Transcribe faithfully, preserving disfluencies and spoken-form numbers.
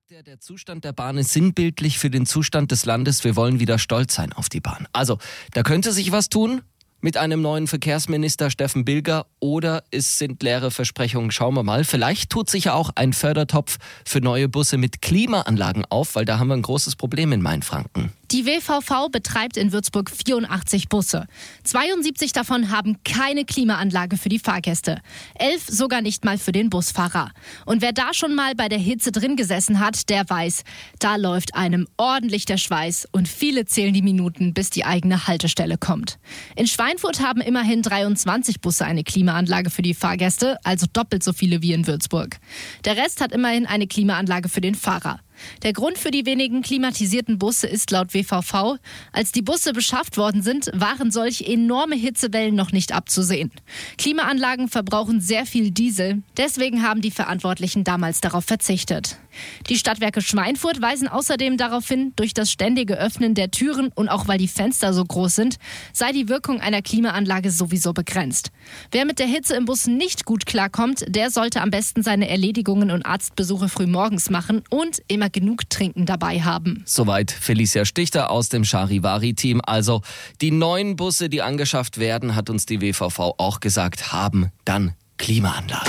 Der, der Zustand der Bahn ist sinnbildlich für den Zustand des Landes. Wir wollen wieder stolz sein auf die Bahn. Also, da könnte sich was tun mit einem neuen Verkehrsminister Steffen Bilger oder es sind leere Versprechungen. Schauen wir mal. Vielleicht tut sich ja auch ein Fördertopf für neue Busse mit Klimaanlagen auf, weil da haben wir ein großes Problem in Mainfranken. Die W V V betreibt in Würzburg vierundachtzig Busse. zweiundsiebzig davon haben keine Klimaanlage für die Fahrgäste. Elf sogar nicht mal für den Busfahrer. Und wer da schon mal bei der Hitze drin gesessen hat, der weiß, da läuft einem ordentlich der Schweiß und viele zählen die Minuten, bis die eigene Haltestelle kommt. In Schweinfurt haben immerhin dreiundzwanzig Busse eine Klimaanlage für die Fahrgäste, also doppelt so viele wie in Würzburg. Der Rest hat immerhin eine Klimaanlage für den Fahrer. Der Grund für die wenigen klimatisierten Busse ist laut W V V, als die Busse beschafft worden sind, waren solch enorme Hitzewellen noch nicht abzusehen. Klimaanlagen verbrauchen sehr viel Diesel, deswegen haben die Verantwortlichen damals darauf verzichtet. Die Stadtwerke Schweinfurt weisen außerdem darauf hin, durch das ständige Öffnen der Türen und auch weil die Fenster so groß sind, sei die Wirkung einer Klimaanlage sowieso begrenzt. Wer mit der Hitze im Bus nicht gut klarkommt, der sollte am besten seine Erledigungen und Arztbesuche früh morgens machen und immer genug Trinken dabei haben. Soweit Felicia Stichter aus dem Charivari-Team. Also die neuen Busse, die angeschafft werden, hat uns die W V V auch gesagt, haben dann Klimaanlagen.